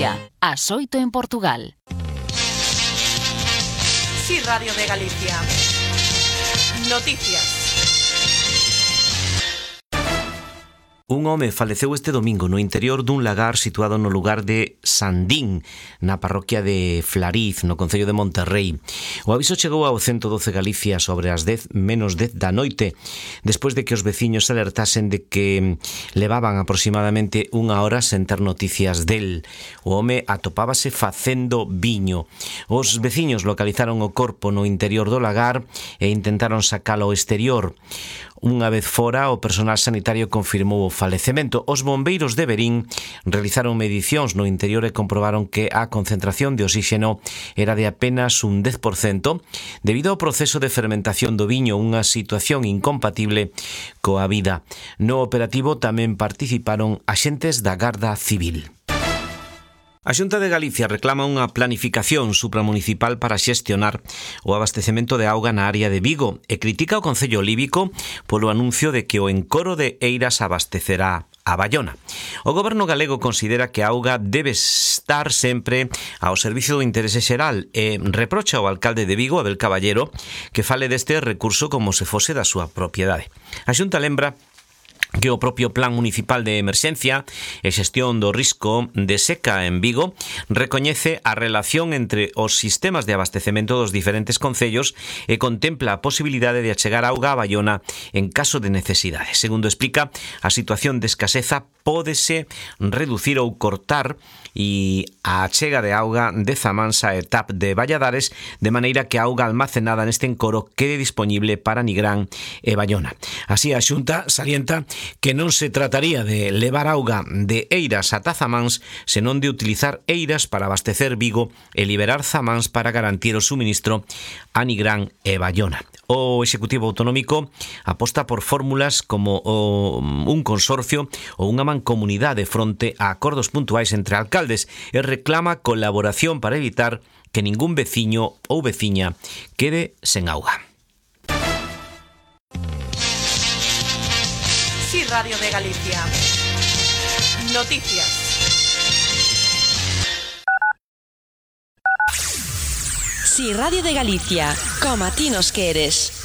Galicia, ás 8 en Portugal. Sí, Radio de Galicia. Noticias. Un home faleceu este domingo no interior dun lagar situado no lugar de Sandín, na parroquia de Flariz, no concello de Monterrei. O aviso chegou ao 112 Galicia sobre as 10 menos 10 da noite, despois de que os veciños alertasen de que levaban aproximadamente unha hora sen ter noticias del. O home atopábase facendo viño. Os veciños localizaron o corpo no interior do lagar e intentaron sacalo ao exterior. Unha vez fora, o personal sanitario confirmou o falecemento. Os bombeiros de Verín realizaron medicións no interior e comprobaron que a concentración de oxígeno era de apenas un 10% debido ao proceso de fermentación do viño, unha situación incompatible coa vida. No operativo tamén participaron axentes da Garda Civil. A Xunta de Galicia reclama unha planificación supramunicipal para xestionar o abastecemento de auga na área de Vigo e critica o Concello Líbico polo anuncio de que o encoro de Eiras abastecerá a Baiona. O goberno galego considera que a auga debe estar sempre ao servicio do interese xeral e reprocha ao alcalde de Vigo, Abel Caballero, que fale deste recurso como se fose da súa propiedade. A Xunta lembra que o propio Plan Municipal de Emerxencia e Xestión do Risco de Seca en Vigo recoñece a relación entre os sistemas de abastecemento dos diferentes concellos e contempla a posibilidade de achegar auga a Baiona en caso de necesidade. Segundo explica, a situación de escaseza pódese reducir ou cortar e a achega de auga de Zamansa e TAP de Valladares de maneira que a auga almacenada neste encoro quede disponible para Nigrán e Baiona. Así, a Xunta salienta que non se trataría de levar auga de Eiras ata Zamáns, senón de utilizar Eiras para abastecer Vigo e liberar Zamáns para garantir o suministro a Nigrán e Baiona. O Executivo Autonómico aposta por fórmulas como un consorcio ou unha mancomunidade fronte a acordos puntuais entre alcaldes e reclama colaboración para evitar que ningún veciño ou veciña quede sen auga. Sí, Radio de Galicia. Noticias. Sí, Radio de Galicia. Como a ti nos queres.